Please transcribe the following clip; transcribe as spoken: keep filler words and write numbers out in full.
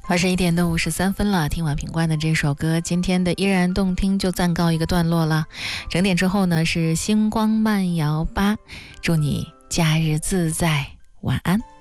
二十一点的五十三分了，听完品冠的这首歌，今天的依然动听就暂告一个段落了。整点之后呢，是星光慢摇吧，祝你假日自在，晚安。